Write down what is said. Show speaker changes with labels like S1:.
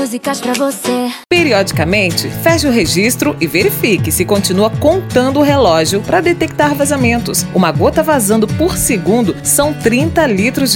S1: Músicas pra você.
S2: Periodicamente, feche o registro e verifique se continua contando o relógio para detectar vazamentos. Uma gota vazando por segundo são 30 litros